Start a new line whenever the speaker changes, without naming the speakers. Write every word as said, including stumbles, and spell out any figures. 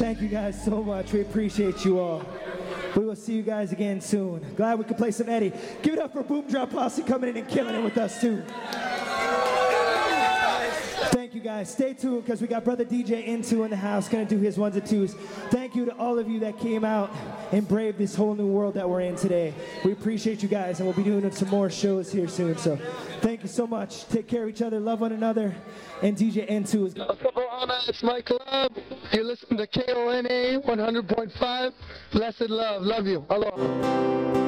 Thank you guys so much. We appreciate you all. We will see you guys again soon. Glad we could play some Eddie. Give it up for Boom Drop Posse coming in and killing it with us too. Thank you guys. Stay tuned because we got brother D J Into in the house going to do his ones and twos. Thank you to all of you that came out and braved this whole new world that we're in today. We appreciate you guys, and we'll be doing some more shows here soon. So thank you so much. Take care of each other, love one another, and D J Into is
What's up, Ohana? It's Mike Love. You're listening to K O N A one hundred point five. Blessed love. Love you. Aloha.